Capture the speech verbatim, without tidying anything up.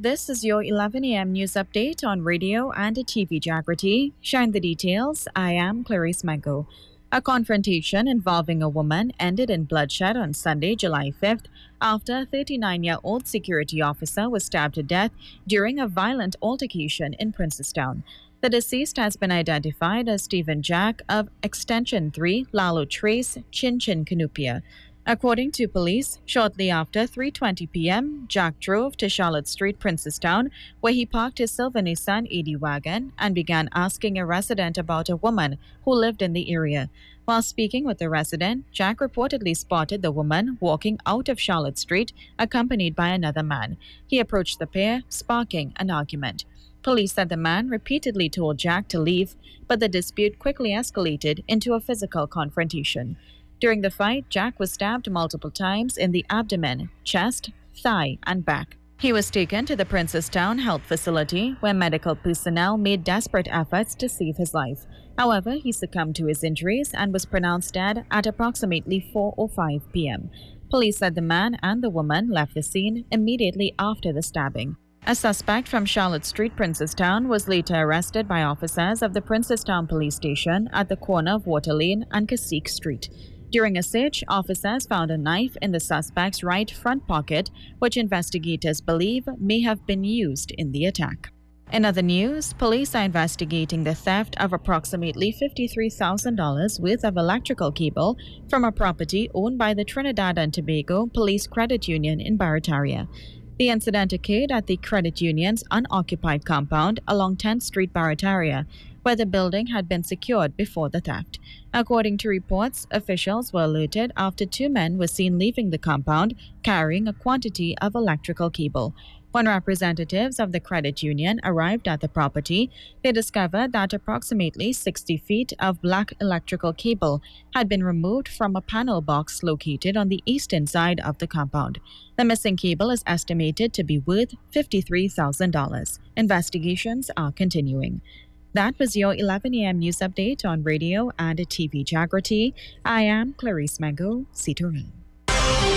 This is your eleven a m news update on radio and T V Jagrati. Sharing the details, I am Clarice Mango. A confrontation involving a woman ended in bloodshed on Sunday, July fifth, after a thirty-nine-year-old security officer was stabbed to death during a violent altercation in Princestown. The deceased has been identified as Stephen Jack of Extension three, Lalo Trace, Chin Chin Canupia. According to police, shortly after three twenty p m, Jack drove to Charlotte Street, Princestown, where he parked his silver Nissan eighty wagon and began asking a resident about a woman who lived in the area. While speaking with the resident, Jack reportedly spotted the woman walking out of Charlotte Street, accompanied by another man. He approached the pair, sparking an argument. Police said the man repeatedly told Jack to leave, but the dispute quickly escalated into a physical confrontation. During the fight, Jack was stabbed multiple times in the abdomen, chest, thigh, and back. He was taken to the Princestown Health Facility, where medical personnel made desperate efforts to save his life. However, he succumbed to his injuries and was pronounced dead at approximately four oh five p m Police said the man and the woman left the scene immediately after the stabbing. A suspect from Charlotte Street, Princestown, was later arrested by officers of the Princestown Police Station at the corner of Water Lane and Cacique Street. During a search, officers found a knife in the suspect's right front pocket, which investigators believe may have been used in the attack. In other news, police are investigating the theft of approximately fifty-three thousand dollars worth of electrical cable from a property owned by the Trinidad and Tobago Police Credit Union in Barataria. The incident occurred at the credit union's unoccupied compound along tenth Street, Barataria, where the building had been secured before the theft. According to reports, officials were alerted after two men were seen leaving the compound carrying a quantity of electrical cable. When representatives of the credit union arrived at the property, they discovered that approximately sixty feet of black electrical cable had been removed from a panel box located on the eastern side of the compound. The missing cable is estimated to be worth fifty-three thousand dollars. Investigations are continuing. That was your eleven a m news update on radio and T V Jagrati. I am Clarice Mango, Citorin.